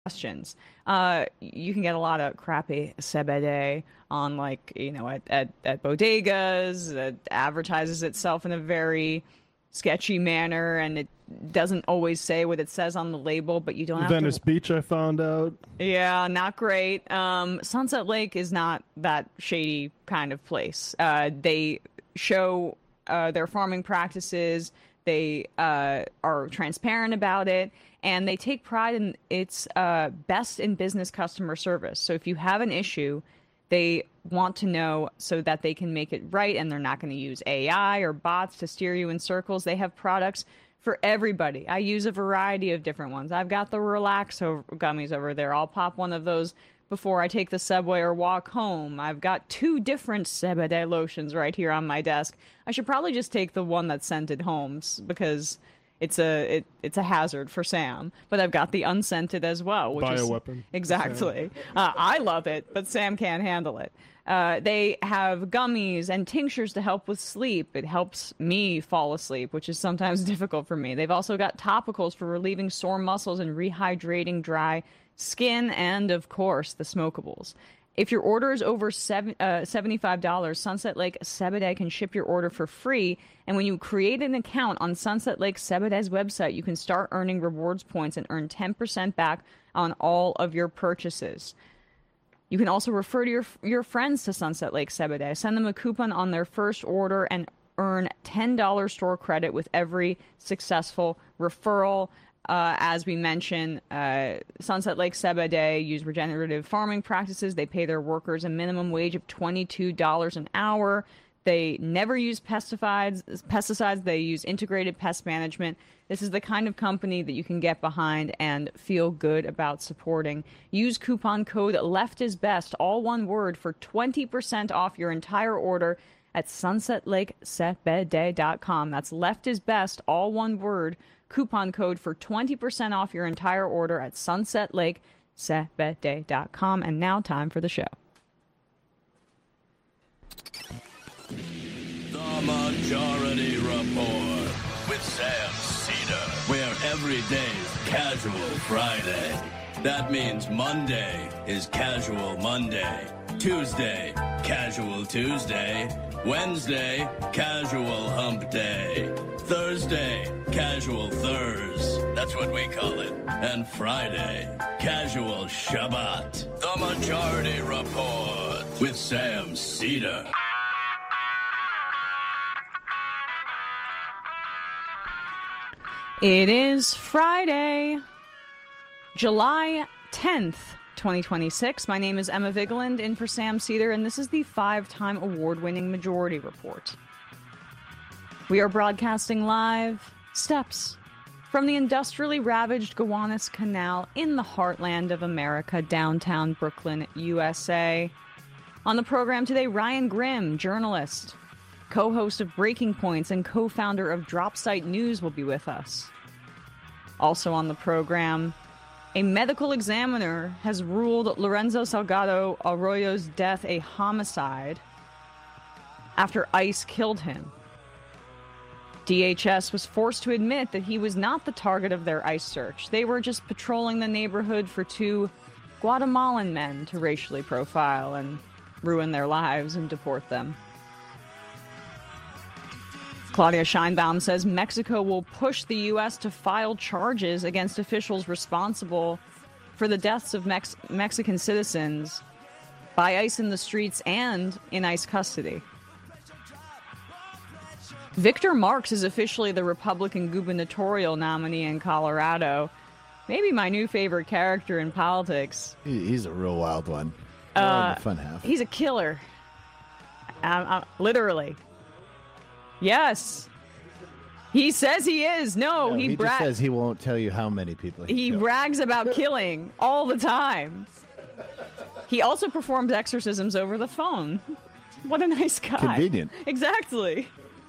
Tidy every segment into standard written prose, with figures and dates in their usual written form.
questions. You can get a lot of crappy CBD on at bodegas that advertises itself in a very sketchy manner, and it doesn't always say what it says on the label, but you don't have Venice to. Beach, I found out. Yeah, not great. Sunset Lake is not that shady kind of place. They show their farming practices. They are transparent about it, and they take pride in its best in business customer service. So if you have an issue, they want to know so that they can make it right, and they're not going to use AI or bots to steer you in circles. They have products for everybody. I use a variety of different ones. I've got the Relaxo gummies over there. I'll pop one of those before I take the subway or walk home. I've got two different CBD lotions right here on my desk. I should probably just take the one that's scented homes because it's a hazard for Sam. But I've got the unscented as well, which Bioweapon. is exactly. I love it, but Sam can't handle it. They have gummies and tinctures to help with sleep. It helps me fall asleep, which is sometimes difficult for me. They've also got topicals for relieving sore muscles and rehydrating dry skin, and of course, the smokables. If your order is over $75, Sunset Lake CBD can ship your order for free. And when you create an account on Sunset Lake CBD's website, you can start earning rewards points and earn 10% back on all of your purchases. You can also refer to your friends to Sunset Lake CBD. Send them a coupon on their first order and earn $10 store credit with every successful referral. As we mentioned, Sunset Lake CBD use regenerative farming practices. They pay their workers a minimum wage of $22 an hour. They never use pesticides. They use integrated pest management. This is the kind of company that you can get behind and feel good about supporting. Use coupon code LEFTISBEST, all one word, for 20% off your entire order at sunsetlakecbd.com. That's LEFTISBEST, all one word. Coupon code for 20% off your entire order at sunsetlakecbd.com. And now time for the show. The Majority Report with Sam Cedar, where every day is Casual Friday. That means Monday is Casual Monday, Tuesday, Casual Tuesday, Wednesday, Casual Hump Day, Thursday, Casual Thurs, that's what we call it, and Friday, Casual Shabbat. The Majority Report with Sam Cedar. It is Friday, July 10th, 2026. My name is Emma Vigeland, in for Sam Cedar, and this is the 5-time award-winning Majority Report. We are broadcasting live steps from the industrially ravaged Gowanus Canal in the heartland of America, downtown Brooklyn, USA. On the program today, Ryan Grimm, journalist, co-host of Breaking Points and co-founder of Dropsite News, will be with us. Also on the program, a medical examiner has ruled Lorenzo Salgado Arroyo's death a homicide after ICE killed him. DHS was forced to admit that he was not the target of their ICE search. They were just patrolling the neighborhood for two Guatemalan men to racially profile and ruin their lives and deport them. Claudia Scheinbaum says Mexico will push the U.S. to file charges against officials responsible for the deaths of Mexican citizens by ICE in the streets and in ICE custody. Victor Marx is officially the Republican gubernatorial nominee in Colorado. Maybe my new favorite character in politics. He's a real wild one. The fun half. He's a killer. Literally. Yes. He says he is. No, he just says he won't tell you how many people he brags about killing all the time. He also performs exorcisms over the phone. What a nice guy. Convenient. Exactly.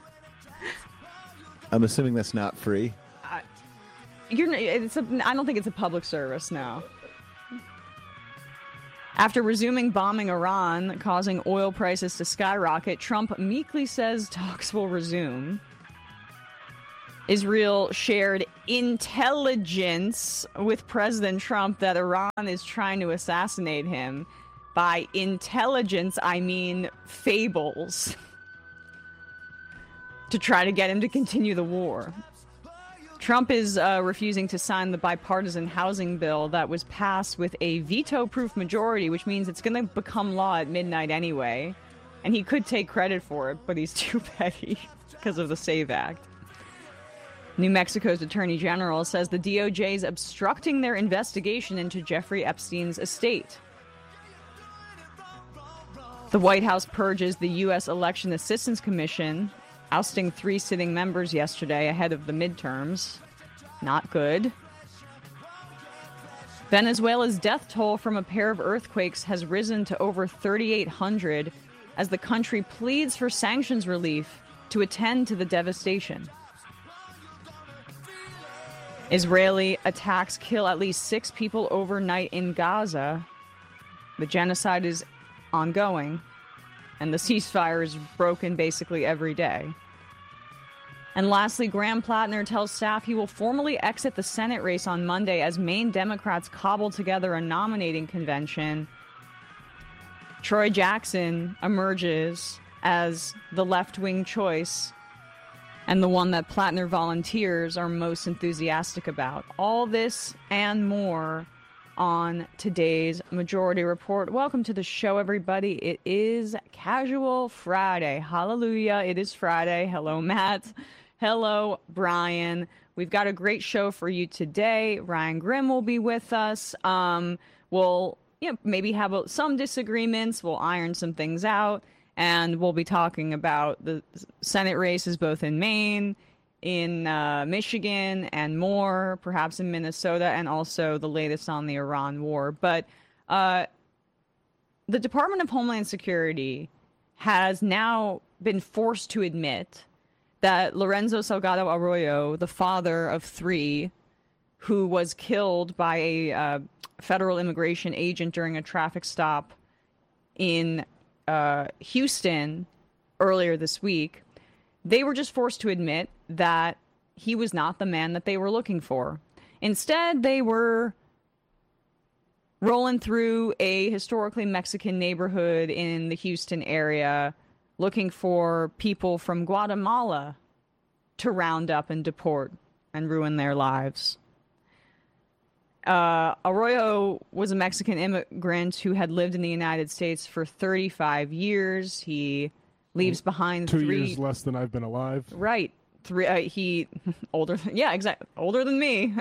I'm assuming that's not free. I don't think it's a public service now. After resuming bombing Iran, causing oil prices to skyrocket, Trump meekly says talks will resume. Israel shared intelligence with President Trump that Iran is trying to assassinate him. By intelligence, I mean fables. To try to get him to continue the war. Trump is refusing to sign the bipartisan housing bill that was passed with a veto-proof majority, which means it's going to become law at midnight anyway. And he could take credit for it, but he's too petty because of the SAVE Act. New Mexico's Attorney General says the DOJ is obstructing their investigation into Jeffrey Epstein's estate. The White House purges the U.S. Election Assistance Commission, ousting 3 sitting members yesterday ahead of the midterms. Not good. Venezuela's death toll from a pair of earthquakes has risen to over 3,800 as the country pleads for sanctions relief to attend to the devastation. Israeli attacks kill at least 6 people overnight in Gaza. The genocide is ongoing, and the ceasefire is broken basically every day. And lastly, Graham Plattner tells staff he will formally exit the Senate race on Monday as Maine Democrats cobble together a nominating convention. Troy Jackson emerges as the left-wing choice and the one that Plattner volunteers are most enthusiastic about. All this and more on today's Majority Report. Welcome to the show, everybody. It is Casual Friday. Hallelujah. It is Friday. Hello, Matt. Hello, Brian. We've got a great show for you today. Ryan Grimm will be with us. We'll maybe have some disagreements. We'll iron some things out. And we'll be talking about the Senate races both in Maine, in Michigan, and more, perhaps in Minnesota, and also the latest on the Iran war. But the Department of Homeland Security has now been forced to admit that Lorenzo Salgado Arroyo, the father of 3, who was killed by a federal immigration agent during a traffic stop in Houston earlier this week, they were just forced to admit that he was not the man that they were looking for. Instead, they were rolling through a historically Mexican neighborhood in the Houston area looking for people from Guatemala to round up and deport and ruin their lives. Arroyo was a Mexican immigrant who had lived in the United States for 35 years. He leaves behind 2 3 years less than I've been alive. Right. 3 he older exactly older than me.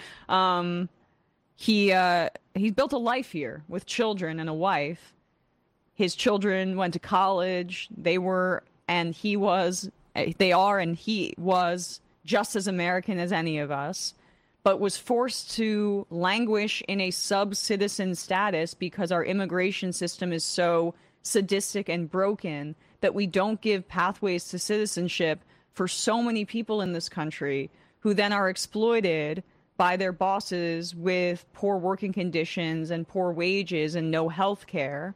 He's built a life here with children and a wife. His children went to college. They are and he was just as American as any of us, but was forced to languish in a sub-citizen status because our immigration system is so sadistic and broken that we don't give pathways to citizenship for so many people in this country who then are exploited by their bosses with poor working conditions and poor wages and no health care.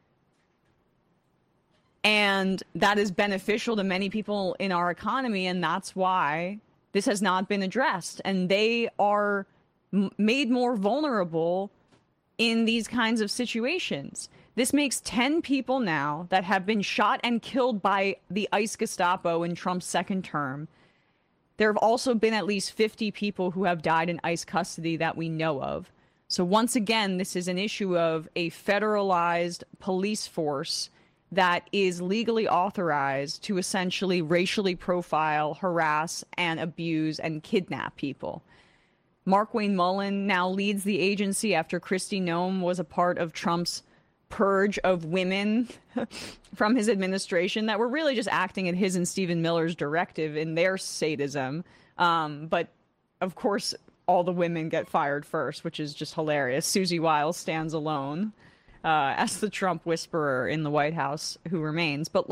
And that is beneficial to many people in our economy, and that's why this has not been addressed. And they are made more vulnerable in these kinds of situations. This makes 10 people now that have been shot and killed by the ICE Gestapo in Trump's second term. There have also been at least 50 people who have died in ICE custody that we know of. So once again, this is an issue of a federalized police force that is legally authorized to essentially racially profile, harass, and abuse and kidnap people. Markwayne Mullin now leads the agency after Kristi Noem was a part of Trump's purge of women from his administration that were really just acting at his and Stephen Miller's directive in their sadism. But, of course, all the women get fired first, which is just hilarious. Susie Wiles stands alone as the Trump whisperer in the White House who remains. But,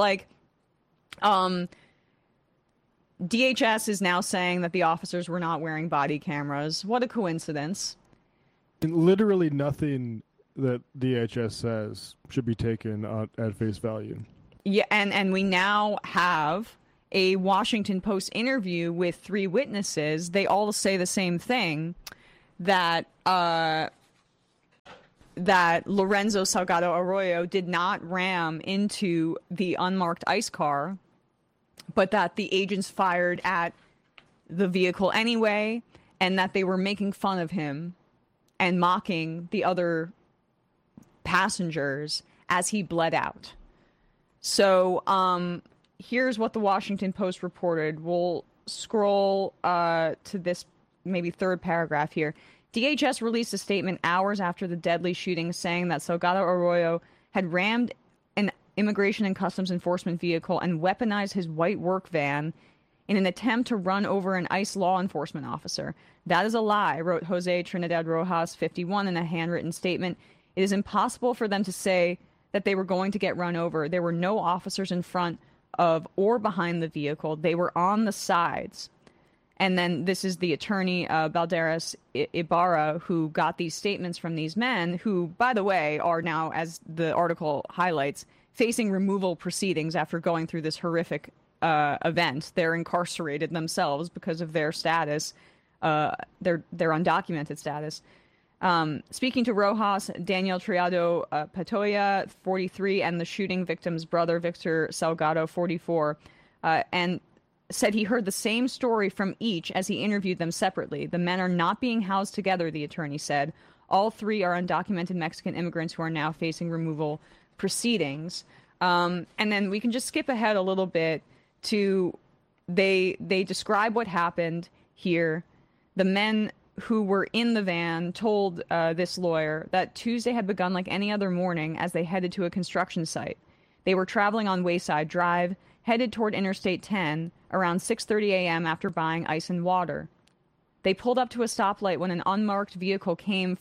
DHS is now saying that the officers were not wearing body cameras. What a coincidence. And literally nothing that DHS says should be taken at face value. Yeah, and we now have a Washington Post interview with 3 witnesses, they all say the same thing, that that Lorenzo Salgado Arroyo did not ram into the unmarked ICE car, but that the agents fired at the vehicle anyway, and that they were making fun of him and mocking the other passengers as he bled out. So here's what the Washington Post reported. We'll scroll to this maybe third paragraph here. DHS released a statement hours after the deadly shooting saying that Salgado Arroyo had rammed an Immigration and Customs Enforcement vehicle and weaponized his white work van in an attempt to run over an ICE law enforcement officer. That is a lie, wrote Jose Trinidad Rojas, 51, in a handwritten statement. It is impossible for them to say that they were going to get run over. There were no officers in front of or behind the vehicle. They were on the sides. And then this is the attorney, Balderas Ibarra, who got these statements from these men who, by the way, are now, as the article highlights, facing removal proceedings after going through this horrific event. They're incarcerated themselves because of their status, their undocumented status. Speaking to Rojas, Daniel Triado Patoya, 43, and the shooting victim's brother, Victor Salgado, 44, and said he heard the same story from each as he interviewed them separately. The men are not being housed together, the attorney said. All 3 are undocumented Mexican immigrants who are now facing removal proceedings. And then we can just skip ahead a little bit to they describe what happened here. The men who were in the van told this lawyer that Tuesday had begun like any other morning as they headed to a construction site. They were traveling on Wayside Drive, headed toward Interstate 10 around 6:30 a.m. after buying ice and water. They pulled up to a stoplight when an unmarked vehicle came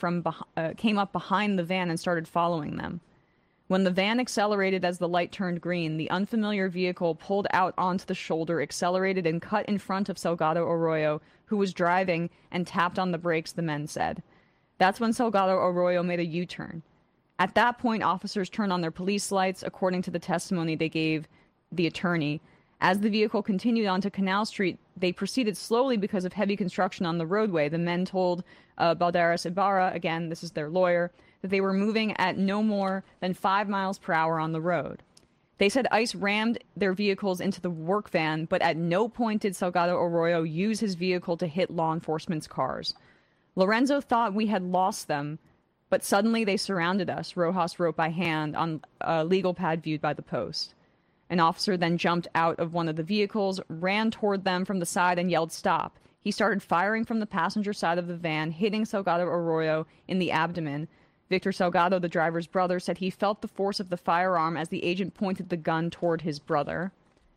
up behind the van and started following them. When the van accelerated as the light turned green, the unfamiliar vehicle pulled out onto the shoulder, accelerated, and cut in front of Salgado Arroyo, who was driving, and tapped on the brakes, the men said. That's when Salgado Arroyo made a U-turn. At that point, officers turned on their police lights, according to the testimony they gave the attorney. As the vehicle continued onto Canal Street, they proceeded slowly because of heavy construction on the roadway. The men told Balderas Ibarra, again, this is their lawyer, that they were moving at no more than 5 miles per hour on the road. They said ICE rammed their vehicles into the work van, but at no point did Salgado Arroyo use his vehicle to hit law enforcement's cars. Lorenzo thought we had lost them, but suddenly they surrounded us, Rojas wrote by hand on a legal pad viewed by the Post. An officer then jumped out of one of the vehicles, ran toward them from the side, and yelled, "Stop." He started firing from the passenger side of the van, hitting Salgado Arroyo in the abdomen. Victor Salgado, the driver's brother, said he felt the force of the firearm as the agent pointed the gun toward his brother.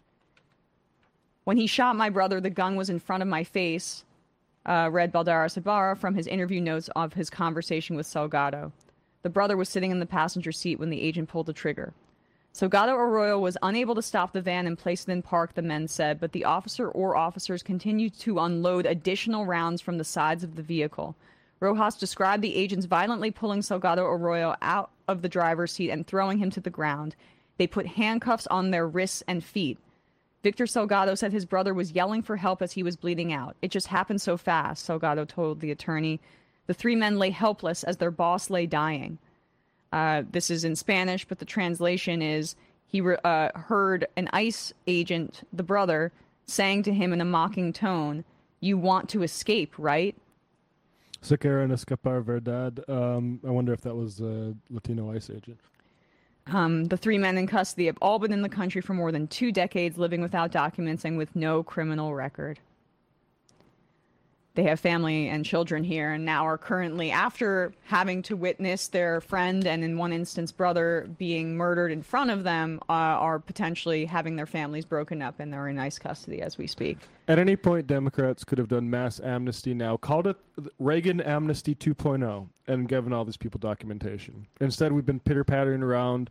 When he shot my brother, the gun was in front of my face, read Balderas Ibarra from his interview notes of his conversation with Salgado. The brother was sitting in the passenger seat when the agent pulled the trigger. Salgado Arroyo was unable to stop the van and place it in park, the men said, but the officer or officers continued to unload additional rounds from the sides of the vehicle. Rojas described the agents violently pulling Salgado Arroyo out of the driver's seat and throwing him to the ground. They put handcuffs on their wrists and feet. Victor Salgado said his brother was yelling for help as he was bleeding out. It just happened so fast, Salgado told the attorney. The 3 men lay helpless as their boss lay dying. This is in Spanish, but the translation is he heard an ICE agent, the brother, saying to him in a mocking tone, "You want to escape, right?" Se quieren escapar, verdad? I wonder if that was a Latino ICE agent. The 3 men in custody have all been in the country for more than 2 decades, living without documents and with no criminal record. They have family and children here and now are currently, after having to witness their friend and in one instance brother being murdered in front of them, are potentially having their families broken up and they're in ICE custody as we speak. At any point, Democrats could have done mass amnesty now, called it Reagan Amnesty 2.0, and given all these people documentation. Instead, we've been pitter-pattering around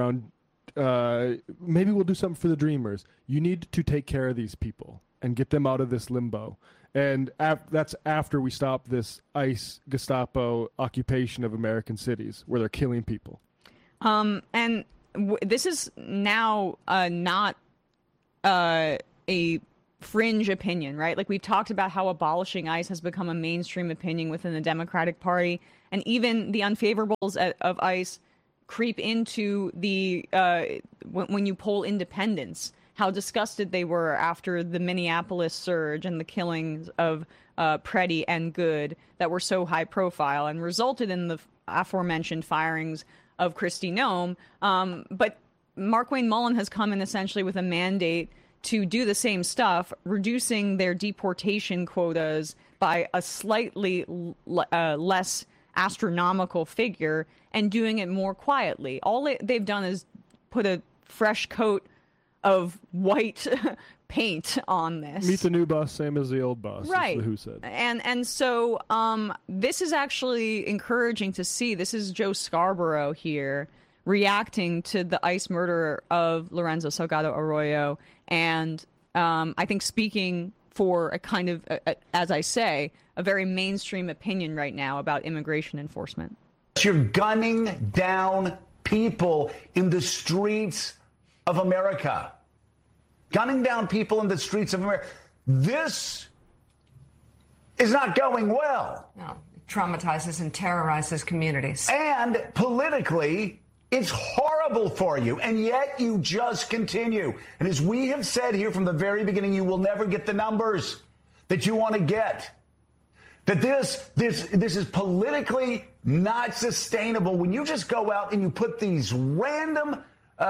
maybe we'll do something for the Dreamers. You need to take care of these people and get them out of this limbo. And that's after we stop this ICE Gestapo occupation of American cities where they're killing people. This is now not a fringe opinion, right? Like we've talked about how abolishing ICE has become a mainstream opinion within the Democratic Party, and even the unfavorables of ICE creep into the when you poll independents, how disgusted they were after the Minneapolis surge and the killings of Preddy and Good that were so high profile and resulted in the aforementioned firings of Kristi Noem. But Markwayne Mullin has come in essentially with a mandate to do the same stuff, reducing their deportation quotas by a slightly less astronomical figure and doing it more quietly. All they've done is put a fresh coat of white paint on this. Meet the new boss, same as the old boss. Right. Who said. And so this is actually encouraging to see. This is Joe Scarborough here reacting to the ICE murder of Lorenzo Salgado Arroyo, and I think speaking for a kind of, as I say, a very mainstream opinion right now about immigration enforcement. You're gunning down people in the streets of America. Gunning down people in the streets of America. This is not going well. No, it traumatizes and terrorizes communities. And politically, it's horrible for you, and yet you just continue. And as we have said here from the very beginning, you will never get the numbers that you want to get. That this is politically not sustainable when you just go out and you put these random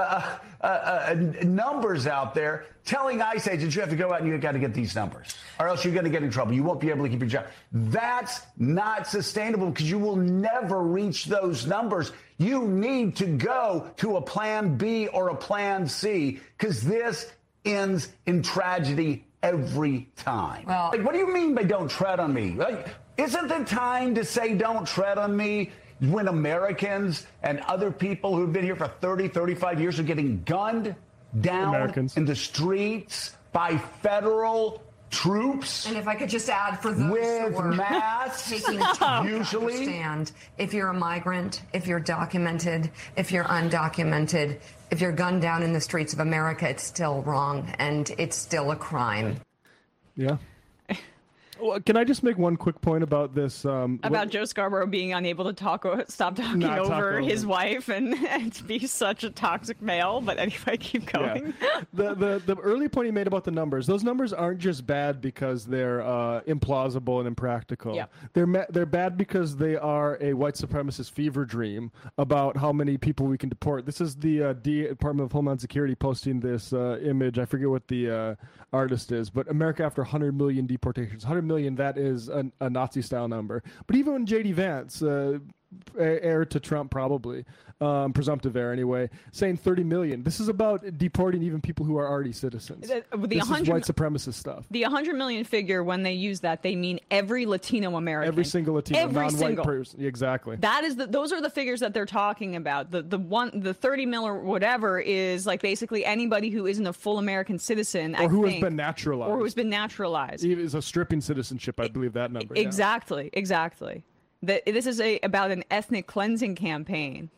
numbers out there telling ICE agents you have to go out and you got to get these numbers or else you're going to get in trouble. You won't be able to keep your job. That's not sustainable because you will never reach those numbers. You need to go to a plan B or a plan C because this ends in tragedy every time. Well, like, what do you mean by don't tread on me? Like, isn't it time to say don't tread on me when Americans and other people who've been here for 30, 35 years are getting gunned down in the streets by federal troops? And if I could just add, for those with who are masks, taking time to usually understand, if you're a migrant, if you're documented, if you're undocumented, if you're gunned down in the streets of America, it's still wrong and it's still a crime. Yeah. Well, can I just make one quick point about this? About Joe Scarborough being unable to stop talking over his wife and to be such a toxic male. But anyway, keep going. Yeah. The early point he made about the numbers, those numbers aren't just bad because they're implausible and impractical. Yeah. They're bad because they are a white supremacist fever dream about how many people we can deport. This is the Department of Homeland Security posting this image. I forget what the artist is, but America after 100 million deportations. 100 million, that is a Nazi-style number. But even when J.D. Vance, heir to Trump probably, presumptive heir anyway, saying 30 million, this is about deporting even people who are already citizens. This is white supremacist stuff. The 100 million figure, when they use that, they mean every Latino American. Every single Latino, non-white person. Exactly. That is those are the figures that they're talking about. The 30 mil or whatever is like basically anybody who isn't a full American citizen, or who has been naturalized. Or who's been naturalized. It is a stripping citizenship, I believe that number. Exactly. This is about an ethnic cleansing campaign.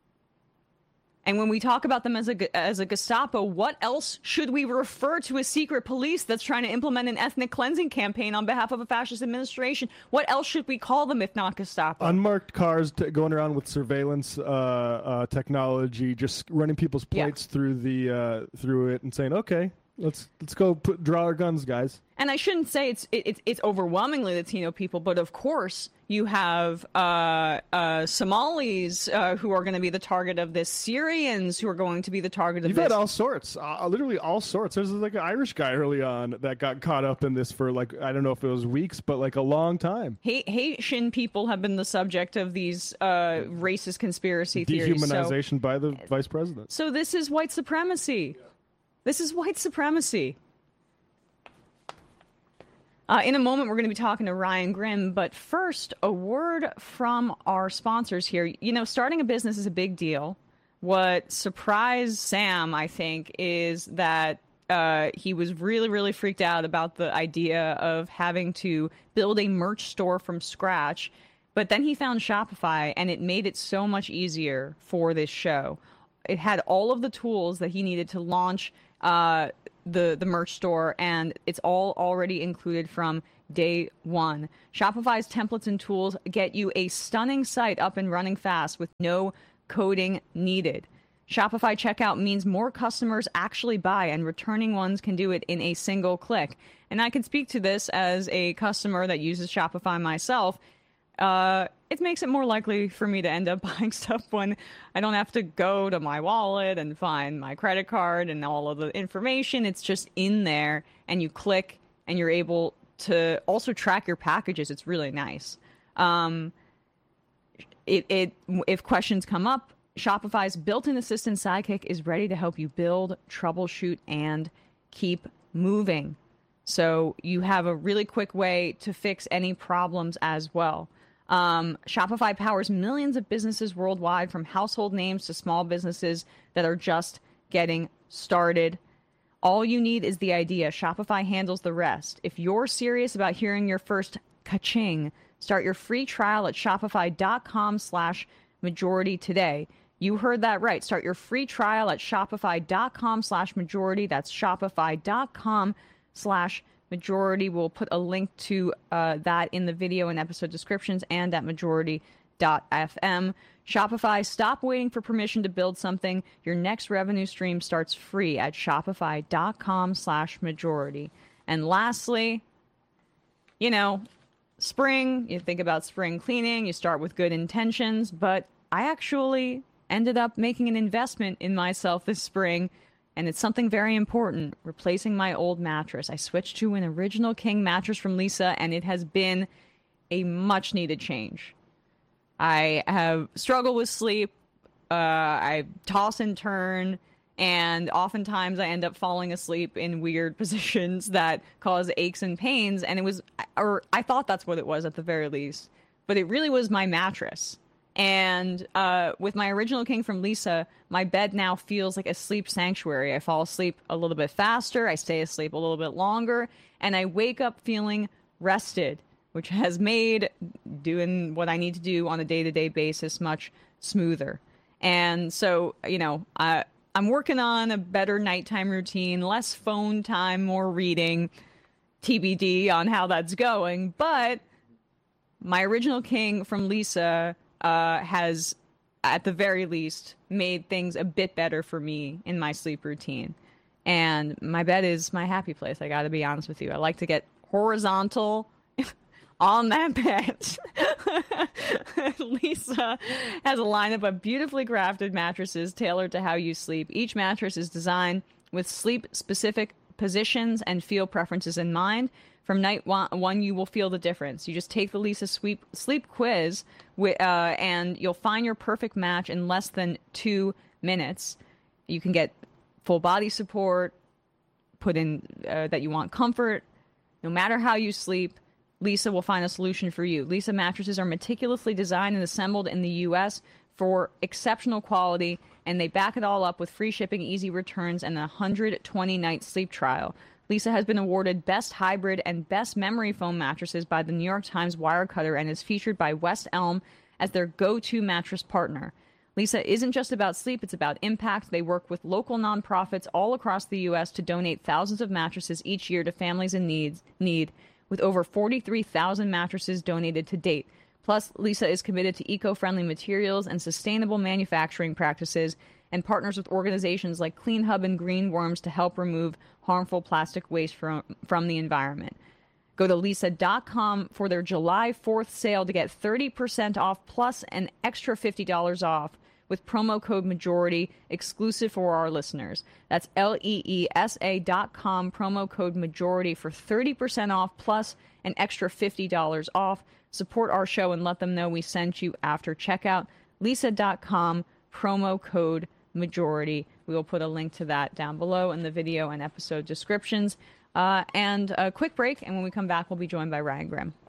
And when we talk about them as a Gestapo, what else should we refer to a secret police that's trying to implement an ethnic cleansing campaign on behalf of a fascist administration? What else should we call them if not Gestapo? Unmarked cars going around with surveillance technology, just running people's plates through it and saying, okay, let's go draw our guns, guys. And I shouldn't say it's overwhelmingly Latino people, but of course you have Somalis who are going to be the target of this, Syrians who are going to be the target of this. You've had all sorts, literally all sorts. There's like an Irish guy early on that got caught up in this for like, I don't know if it was weeks, but like a long time. Haitian people have been the subject of these racist conspiracy theories. Dehumanization by the vice president. So this is white supremacy. This is white supremacy. In a moment, we're going to be talking to Ryan Grim, but first, a word from our sponsors here. You know, starting a business is a big deal. What surprised Sam, I think, is that he was really, really freaked out about the idea of having to build a merch store from scratch, but then he found Shopify, and it made it so much easier for this show. It had all of the tools that he needed to launch the merch store, and it's all already included from day one. Shopify's templates and tools get you a stunning site up and running fast with no coding needed. Shopify checkout means more customers actually buy, and returning ones can do it in a single click. And I can speak to this as a customer that uses Shopify myself. It makes it more likely for me to end up buying stuff when I don't have to go to my wallet and find my credit card and all of the information. It's just in there, and you click, and you're able to also track your packages. It's really nice. If questions come up, Shopify's built-in assistant Sidekick is ready to help you build, troubleshoot, and keep moving. So you have a really quick way to fix any problems as well. Shopify powers millions of businesses worldwide, from household names to small businesses that are just getting started. All you need is the idea. Shopify handles the rest. If you're serious about hearing your first ka-ching, start your free trial at shopify.com/majority today. You heard that right. Start your free trial at shopify.com/majority. That's shopify.com/majority. We'll put a link to that in the video and episode descriptions and at majority.fm. Shopify, stop waiting for permission to build something. Your next revenue stream starts free at shopify.com/majority. And lastly, spring, you think about spring cleaning, you start with good intentions, but I actually ended up making an investment in myself this spring, and it's something very important: replacing my old mattress. I switched to an Original King mattress from Leesa, and it has been a much needed change. I have struggled with sleep. I toss and turn, and oftentimes I end up falling asleep in weird positions that cause aches and pains. And I thought that's what it was at the very least, but it really was my mattress. And with my Original King from Leesa, my bed now feels like a sleep sanctuary. I fall asleep a little bit faster, I stay asleep a little bit longer, and I wake up feeling rested, which has made doing what I need to do on a day-to-day basis much smoother. And so, I'm working on a better nighttime routine, less phone time, more reading, TBD on how that's going. But my Original King from Leesa has, at the very least, made things a bit better for me in my sleep routine. And my bed is my happy place, I gotta be honest with you. I like to get horizontal on that bed. Leesa has a lineup of beautifully crafted mattresses tailored to how you sleep. Each mattress is designed with sleep-specific positions and feel preferences in mind. From night one, you will feel the difference. You just take the Leesa sleep quiz, and you'll find your perfect match in less than 2 minutes. You can get full body support, put in that you want comfort. No matter how you sleep, Leesa will find a solution for you. Leesa mattresses are meticulously designed and assembled in the U.S. for exceptional quality, and they back it all up with free shipping, easy returns, and a 120-night sleep trial. Leesa has been awarded Best Hybrid and Best Memory Foam mattresses by the New York Times Wirecutter, and is featured by West Elm as their go-to mattress partner. Leesa isn't just about sleep, it's about impact. They work with local nonprofits all across the U.S. to donate thousands of mattresses each year to families in need, with over 43,000 mattresses donated to date. Plus, Leesa is committed to eco-friendly materials and sustainable manufacturing practices, and partners with organizations like Clean Hub and Green Worms to help remove harmful plastic waste from the environment. Go to Leesa.com for their July 4th sale to get 30% off plus an extra $50 off with promo code MAJORITY, exclusive for our listeners. That's LEESA.com, promo code MAJORITY for 30% off plus an extra $50 off. Support our show and let them know we sent you after checkout. Leesa.com, promo code MAJORITY. We will put a link to that down below in the video and episode descriptions. And a quick break, and when we come back, we'll be joined by Ryan Graham.